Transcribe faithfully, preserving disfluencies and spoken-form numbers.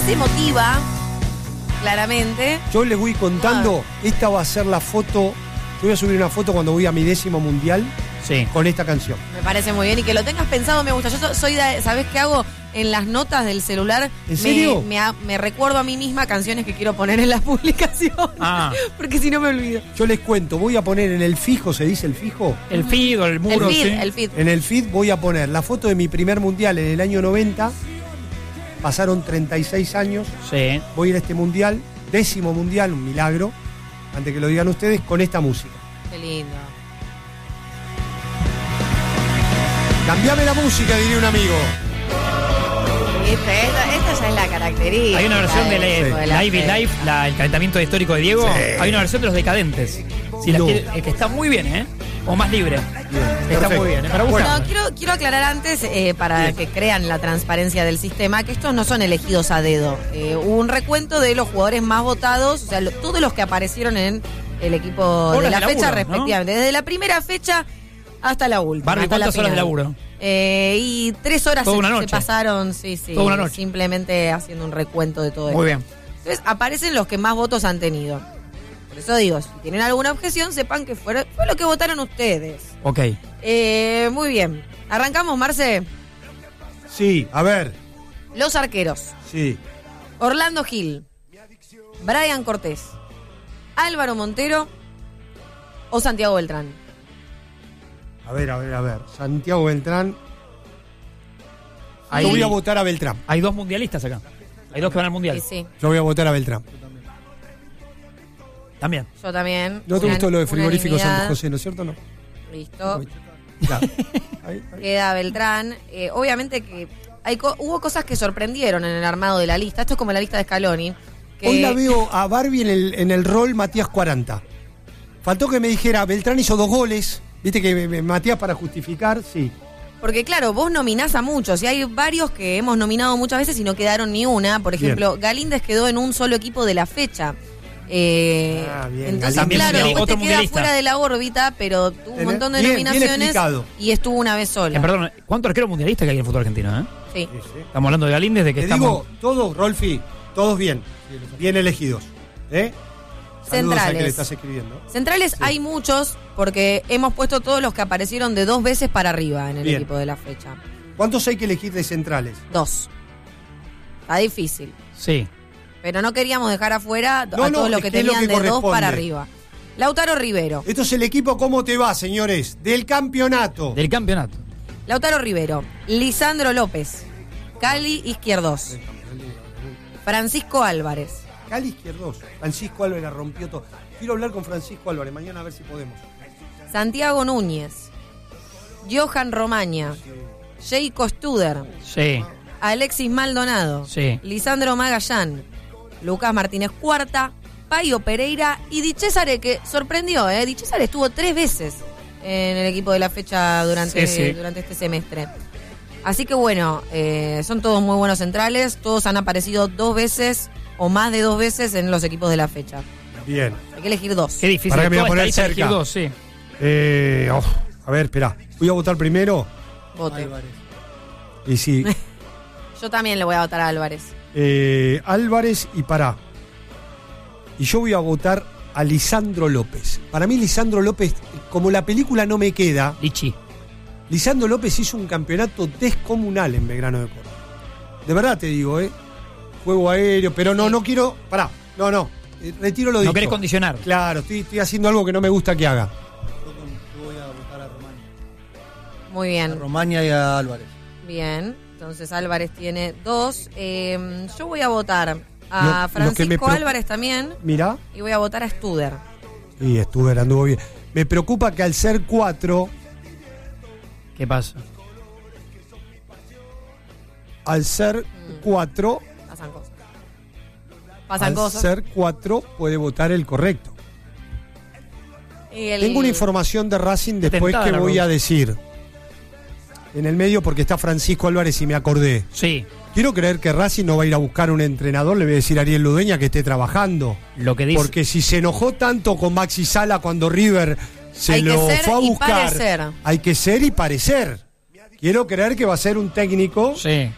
es emotiva, claramente. Yo les voy contando, ah. esta va a ser la foto, yo voy a subir una foto cuando voy a mi décimo mundial sí. con esta canción. Me parece muy bien y que lo tengas pensado me gusta. Yo soy de, ¿sabés qué hago? En las notas del celular ¿En serio? Me, me, me recuerdo a mí misma canciones que quiero poner en las publicaciones. Ah. Porque si no me olvido. Yo les cuento, voy a poner en el fijo, ¿se dice el fijo? El feed o el muro, el feed, sí. El feed. En el feed voy a poner la foto de mi primer mundial en el año noventa. Pasaron treinta y seis años. Sí. Voy a ir a este mundial, décimo mundial, un milagro, antes que lo digan ustedes, con esta música. Qué lindo. Cambiame la música, diría un amigo. Esta, esta, esta ya es la característica. Hay una versión de, de, la, de la Live in Life, la, el calentamiento histórico de Diego. Sí. Hay una versión de Los Decadentes. Si la no. quiere, el que está muy bien, ¿eh? O más libre. Bien, está perfecto. muy bien, ¿eh? Para buscar. No, quiero, quiero aclarar antes, eh, para bien. que crean la transparencia del sistema, que estos no son elegidos a dedo. Eh, hubo un recuento de los jugadores más votados, o sea, lo, todos los que aparecieron en el equipo horas de la de fecha, laburo, respectivamente. ¿No? Desde la primera fecha hasta la última. Barbie, hasta ¿cuántas la horas de laburo? Eh, y tres horas Toda una se, noche. se pasaron, sí, sí. Toda una noche. Simplemente haciendo un recuento de todo Muy esto. bien. Entonces aparecen los que más votos han tenido. Por eso digo, si tienen alguna objeción, sepan que fue, fue lo que votaron ustedes. Ok. Eh, muy bien. ¿Arrancamos, Marce? Sí, a ver. Los arqueros. Sí. Orlando Gil, Brian Cortés, Álvaro Montero o Santiago Beltrán. A ver, a ver, a ver. Santiago Beltrán. Ahí, Yo voy a votar a Beltrán. Hay dos mundialistas acá. Hay dos que van al mundial. Sí, sí. Yo voy a votar a Beltrán. También. Yo también. ¿No te Una- gustó lo de frigorífico unanimidad. Santo José, no es cierto? No. Listo. Claro. Ahí, ahí. Queda Beltrán. Eh, obviamente que hay co- hubo cosas que sorprendieron en el armado de la lista. Esto es como la lista de Scaloni. Que Hoy la veo a Barbie en el, en el rol Matías cuarenta. Faltó que me dijera, Beltrán hizo dos goles. Viste que me- me- Matías para justificar, sí. Porque claro, vos nominás a muchos y hay varios que hemos nominado muchas veces y no quedaron ni una. Por ejemplo, Bien. Galíndez quedó en un solo equipo de la fecha. Eh, Ah, bien, entonces, Galíndez. claro, También después otro te queda mundialista. fuera de la órbita, pero tuvo un Bien, montón de bien, bien nominaciones explicado. y estuvo una vez sola. Eh, perdón, ¿cuántos arqueros mundialistas que hay en el fútbol argentino? Eh? Sí. Sí, sí. Estamos hablando de Galíndez, de que Te estamos... digo, todos, Rolfi, todos bien. Bien elegidos. ¿Eh? Saludos al Centrales. que le estás escribiendo. Centrales Sí. hay muchos porque hemos puesto todos los que aparecieron de dos veces para arriba en el Bien. equipo de la fecha. ¿Cuántos hay que elegir de centrales? Dos. Está difícil. Sí. Pero no queríamos dejar afuera a No, todos no, los es que que es lo tenían que de dos corresponde. para arriba. Lautaro Rivero. Esto es el equipo ¿Cómo te va, señores? Del campeonato. Del campeonato. Lautaro Rivero. Lisandro López. Cali Izquierdos. Francisco Álvarez. Cali Izquierdos. Francisco Álvarez la rompió todo. Quiero hablar con Francisco Álvarez mañana a ver si podemos. Santiago Núñez. Johan Romaña. Jayco Studer. Sí. Alexis Maldonado. Sí. Lisandro Magallán. Lucas Martínez Cuarta. Paio Pereira y Di Cesare, que sorprendió, ¿eh? Di Cesare estuvo tres veces en el equipo de la fecha durante, Sí, sí. durante este semestre. Así que bueno, eh, son todos muy buenos centrales, todos han aparecido dos veces o más de dos veces en los equipos de la fecha. Bien. Hay que elegir dos. Qué difícil. Para que me voy a Toda poner esta lista cerca. elegir dos, sí. Eh, oh, a ver, espera. Voy a votar primero. Vote. Y sí. Yo también le voy a votar a Álvarez. eh, Álvarez y Pará. Y yo voy a votar a Lisandro López. Para mí Lisandro López, como la película no me queda, Lichi. Lisandro López hizo un campeonato descomunal en Belgrano de Córdoba. De verdad te digo, ¿eh? Juego aéreo, pero no, no quiero... Pará, no, no. eh, Retiro lo dicho. No querés condicionar. Claro, estoy, estoy haciendo algo que no me gusta que haga. Yo voy a votar a Romaña. Muy A bien, Romaña y a Álvarez. bien. Entonces Álvarez tiene dos. Eh, yo voy a votar a Lo- lo que me Francisco pro- Álvarez también Mirá. y voy a votar a Studer. Y estuve, anduvo bien. Me preocupa que al ser cuatro, ¿Qué pasa? al ser cuatro, Pasan cosas. Pasan al cosas. ser cuatro puede votar el correcto. Y el- Tengo una información de Racing después Tentada que la voy Rose. a decir. En el medio porque está Francisco Álvarez y me acordé. Sí. Quiero creer que Racing no va a ir a buscar un entrenador, le voy a decir a Ariel Ludueña que esté trabajando. Lo que dice. Porque si se enojó tanto con Maxi Sala cuando River se Hay que lo ser fue a y buscar, parecer. hay que ser y parecer. Quiero creer que va a ser un técnico Sí.